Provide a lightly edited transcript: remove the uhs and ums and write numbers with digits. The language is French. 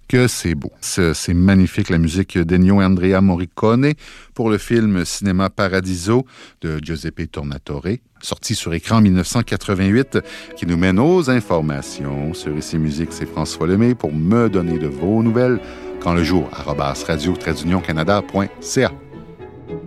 que c'est beau. C'est magnifique, la musique d'Ennio et Andrea Morricone pour le film Cinéma Paradiso de Giuseppe Tornatore, sorti sur écran en 1988, qui nous mène aux informations. Sur Ici Musique, c'est François Lemay pour me donner de vos nouvelles quand le jour, @radio-canada.ca.